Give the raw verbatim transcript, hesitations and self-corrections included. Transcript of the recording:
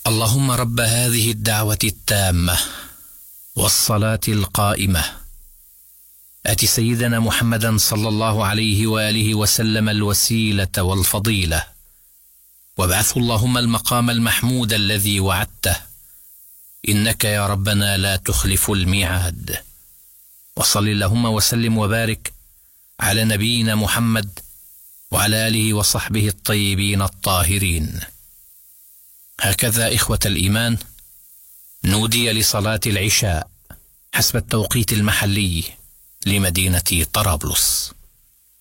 اللهم رب هذه الدعوة التامة والصلاة القائمة آت سيدنا محمدا صلى الله عليه وآله وسلم الوسيلة والفضيلة، وابعثه اللهم المقام المحمود الذي وعدته، إنك يا ربنا لا تخلف الميعاد. وصل اللهم وسلم وبارك على نبينا محمد وعلى آله وصحبه الطيبين الطاهرين. هكذا إخوة الإيمان نودي لصلاة العشاء حسب التوقيت المحلي لمدينة طرابلس.